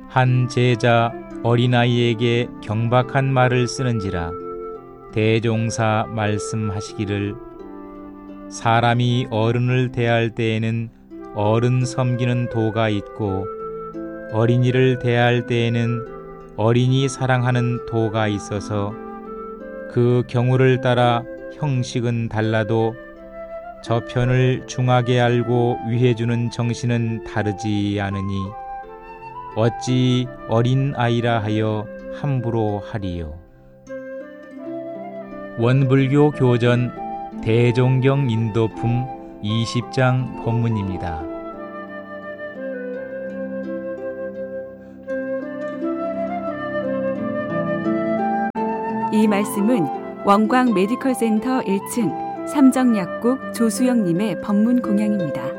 한 제자 어린아이에게 경박한 말을 쓰는지라 대종사 말씀하시기를 사람이 어른을 대할 때에는 어른 섬기는 도가 있고 어린이를 대할 때에는 어린이 사랑하는 도가 있어서 그 경우를 따라 형식은 달라도 저편을 중하게 알고 위해주는 정신은 다르지 않으니 어찌 어린 아이라 하여 함부로 하리요. 원불교 교전 대종경 인도품 20장 법문입니다. 이 말씀은 원광 메디컬 센터 1층 삼정약국 조수영님의 법문 공양입니다.